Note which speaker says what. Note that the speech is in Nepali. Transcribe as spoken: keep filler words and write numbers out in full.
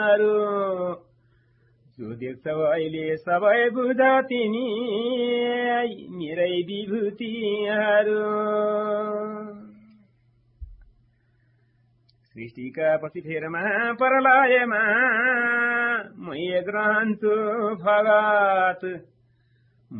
Speaker 1: जो देख्छौ अहिले सबै बुझ तिमी मेरै विभूतिहरू। सृष्टिका पछि फेरमा प्रलयमा म एक रहन्छु भगत